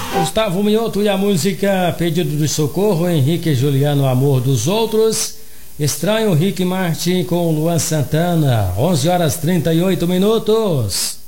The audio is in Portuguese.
Gustavo Mioto e a música Pedido de Socorro, Henrique e Juliano, Amor dos Outros. Estranho, Rick Martin com Luan Santana. 11 horas 38 minutos.